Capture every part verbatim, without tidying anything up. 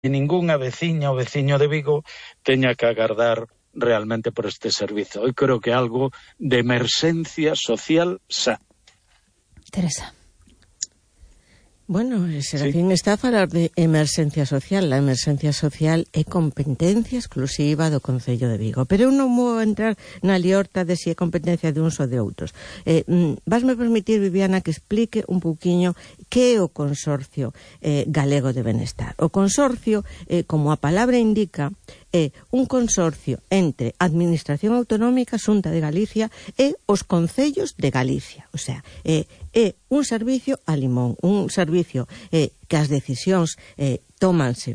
ningunha veciña ou veciño de Vigo teña que agardar realmente por este servizo. Eu creo que é algo de emerxencia social xa. Teresa. Bueno, Serafín sí. está a falar de emerxencia social. A emerxencia social é competencia exclusiva do Concello de Vigo. Pero eu non vou entrar na liorta de se si é competencia de uns ou de outros. Eh, vasme permitir, Viviana, que explique un pouquiño que é o Consorcio eh, Galego de Benestar. O Consorcio, eh, como a palabra indica, é un consorcio entre a Administración Autonómica, Xunta de Galicia e os Concellos de Galicia. O sea, é, é un servicio a limón, un servicio eh, que as decisións eh, tómanse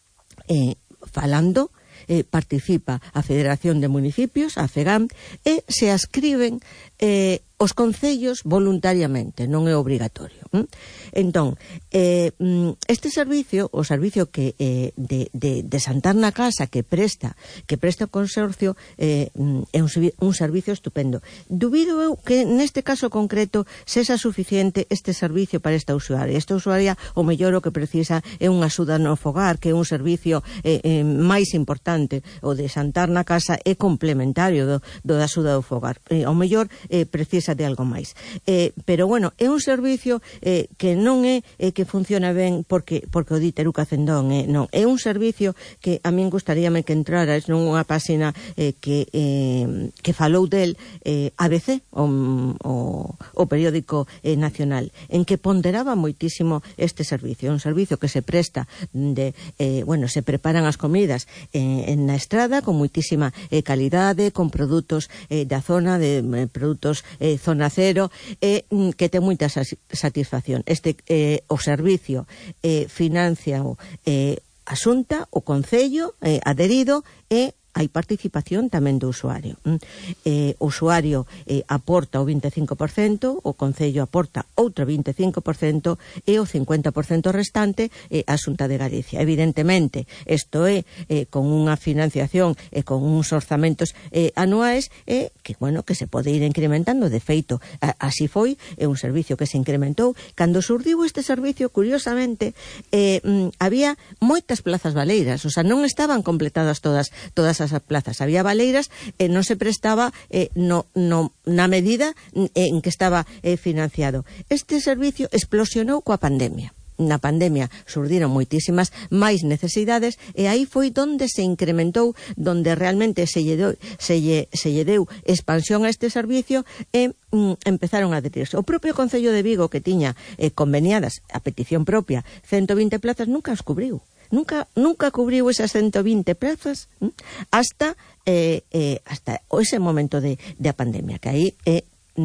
eh, falando, eh, participa a Federación de Municipios, a FEGAM, e se ascriben eh, os concellos voluntariamente, non é obrigatorio. ¿Mm? Entón, eh, este servicio, o servicio que eh, de, de, de Santar na Casa que presta que presta o consorcio eh, é un, un servicio estupendo. Dubido eu que neste caso concreto sexa suficiente este servicio para esta usuaria. Esta usuaria, o mellor o que precisa é unha axuda no fogar, que é un servicio eh, eh, máis importante. O de Santar na Casa é complementario do, do da axuda do fogar. Eh, o mellor eh, precisa de algo máis. Eh, pero bueno, é un servicio eh, que non é eh, que funciona ben porque porque o di Teruca Cendón, eh, non, é un servicio que a min gustaríame que entraras nunha páxina eh, que eh, que falou del eh, A B C, o, o, o periódico eh, nacional, en que ponderaba moitísimo este servicio, un servicio que se presta de, eh, bueno, se preparan as comidas eh, en na estrada con moitísima eh, calidade, con produtos eh, da zona, de eh, produtos eh, zona cero, eh, que ten moita satisfacción. Este eh, o servicio eh, financia o, eh, a Xunta, o Concello eh, adherido, e hai participación tamén do usuario. Eh, o usuario eh, aporta o vinte e cinco por cento, o Concello aporta outro vinte e cinco por cento e o cincuenta por cento restante eh, a Xunta de Galicia. Evidentemente, isto é eh, con unha financiación e eh, con uns orzamentos eh, anuais eh, que, bueno, que se pode ir incrementando. De feito, a, así foi, é un servicio que se incrementou. Cando surdiu este servicio, curiosamente, eh, mm, había moitas plazas baleiras, o sea, non estaban completadas todas todas as plazas, había baleiras e eh, non se prestaba eh, no, no, na medida en que estaba eh, financiado. Este servicio explosionou coa pandemia. Na pandemia surdiron moitísimas máis necesidades e aí foi donde se incrementou, donde realmente se lle deu, se lle, se lle deu expansión a este servicio e mm, empezaron a adherirse. O propio Concello de Vigo, que tiña eh, conveniadas a petición propia ciento vinte plazas, nunca as cubriu. Nunca, nunca cubriu esas ciento vinte plazas ¿eh? hasta eh, eh, hasta ese momento de, de a pandemia, que aí eh,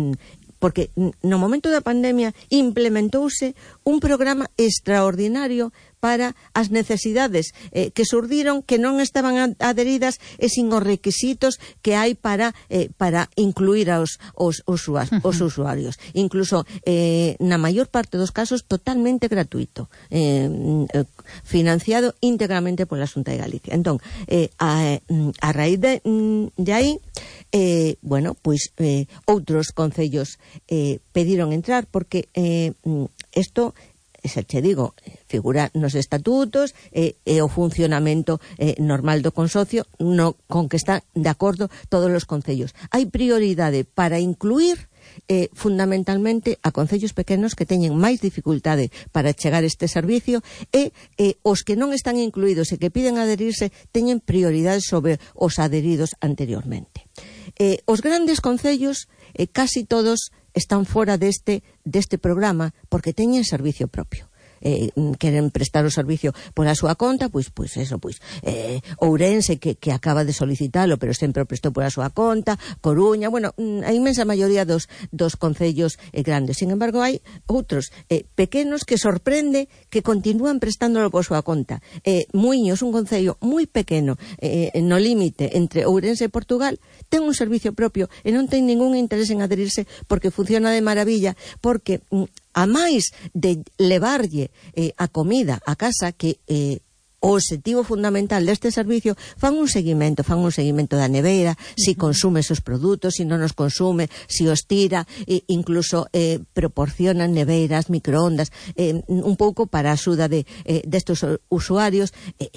porque no momento da pandemia implementouse un programa extraordinario para as necesidades eh, que surdiron, que non estaban adheridas e sin os requisitos que hai para eh, para incluir aos os, os, os usuarios. Incluso eh, na maior parte dos casos totalmente gratuito, eh, financiado íntegramente pola Xunta de Galicia. Entón, eh, a, a raíz de, de aí eh, bueno, pois eh, outros concellos eh, pediron entrar porque eh, isto xa che digo, figura nos estatutos e, e o funcionamento eh, normal do consorcio no, con que están de acordo todos os concellos. Hai prioridade para incluir eh, fundamentalmente a concellos pequenos que teñen máis dificultade para chegar a este servicio e eh, os que non están incluídos e que piden adherirse teñen prioridade sobre os adheridos anteriormente. Eh, os grandes concellos, eh, casi todos están fora deste, deste programa porque teñen servicio propio. Eh, queren prestar o servicio pola súa conta, pois pois eso, pois eh, Ourense que, que acaba de solicitalo, pero sempre o prestou pola súa conta, Coruña, bueno, a inmensa maioría dos, dos concellos eh, grandes. Sin embargo, hai outros eh, pequenos que sorprende que continúan prestándolo por súa conta. Eh, Muiños, un concello moi pequeno, eh, no límite entre Ourense e Portugal, ten un servicio propio e non ten ningún interés en adherirse porque funciona de maravilla, porque mm, a máis de levarlle eh, a comida a casa, que eh, o obxectivo fundamental deste servicio, fan un seguimento, fan un seguimento da neveira, si consume esos produtos, si non os consume, si os tira, e incluso eh, proporcionan neveiras, microondas, eh, un pouco para a axuda de, eh, destes usuarios, e